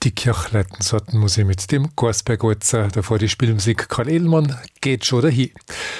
Die Kirchleitensorten muss ich mit dem Gorsbergwalzer, davor die Spielmusik Karl Edelmann, geht schon dahin.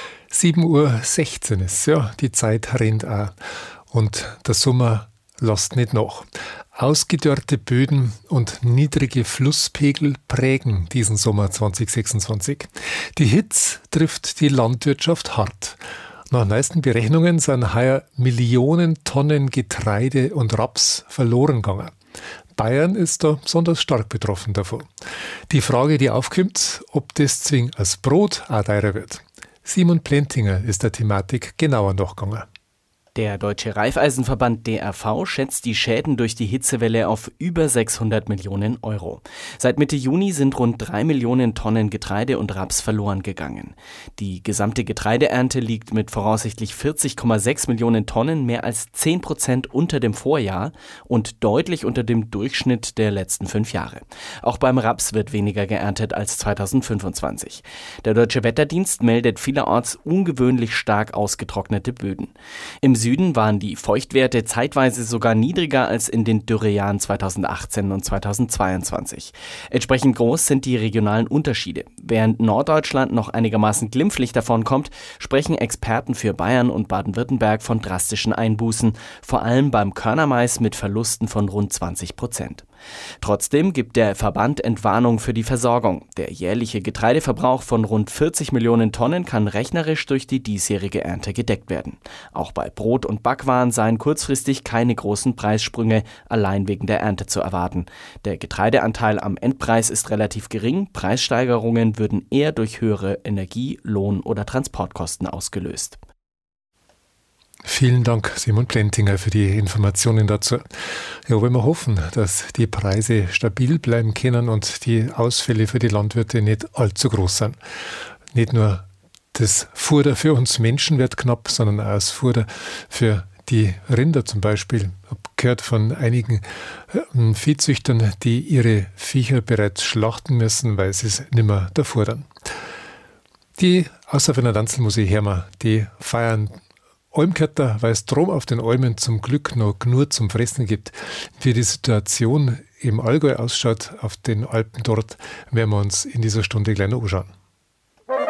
7:16 Uhr ist ja, die Zeit rennt auch. Und der Sommer lässt nicht nach. Ausgedörrte Böden und niedrige Flusspegel prägen diesen Sommer 2026. Die Hitze trifft die Landwirtschaft hart. Nach neuesten Berechnungen sind heuer Millionen Tonnen Getreide und Raps verloren gegangen. Bayern ist da besonders stark betroffen davon. Die Frage, die aufkommt, ob das zwingend als Brot auch teurer wird. Simon Plentinger ist der Thematik genauer nachgegangen. Der Deutsche Raiffeisenverband DRV schätzt die Schäden durch die Hitzewelle auf über 600 Millionen Euro. Seit Mitte Juni sind rund 3 Millionen Tonnen Getreide und Raps verloren gegangen. Die gesamte Getreideernte liegt mit voraussichtlich 40,6 Millionen Tonnen mehr als 10% unter dem Vorjahr und deutlich unter dem Durchschnitt der letzten 5 Jahre. Auch beim Raps wird weniger geerntet als 2025. Der Deutsche Wetterdienst meldet vielerorts ungewöhnlich stark ausgetrocknete Böden. Im Süden waren die Feuchtwerte zeitweise sogar niedriger als in den Dürrejahren 2018 und 2022. Entsprechend groß sind die regionalen Unterschiede. Während Norddeutschland noch einigermaßen glimpflich davonkommt, sprechen Experten für Bayern und Baden-Württemberg von drastischen Einbußen, vor allem beim Körnermais mit Verlusten von rund 20%. Trotzdem gibt der Verband Entwarnung für die Versorgung. Der jährliche Getreideverbrauch von rund 40 Millionen Tonnen kann rechnerisch durch die diesjährige Ernte gedeckt werden. Auch bei Brot und Backwaren seien kurzfristig keine großen Preissprünge allein wegen der Ernte zu erwarten. Der Getreideanteil am Endpreis ist relativ gering. Preissteigerungen würden eher durch höhere Energie-, Lohn- oder Transportkosten ausgelöst. Vielen Dank, Simon Plentinger, für die Informationen dazu. Ja, wollen wir hoffen, dass die Preise stabil bleiben können und die Ausfälle für die Landwirte nicht allzu groß sind. Nicht nur das Futter für uns Menschen wird knapp, sondern auch das Futter für die Rinder zum Beispiel. Ich habe gehört von einigen Viehzüchtern, die ihre Viecher bereits schlachten müssen, weil sie es nicht mehr erfordern. Die Außerfener Danzelmusik Hermer, die feiern Almkötter, weil es drum auf den Almen zum Glück noch genug zum Fressen gibt. Wie die Situation im Allgäu ausschaut, auf den Alpen dort, werden wir uns in dieser Stunde gleich noch anschauen.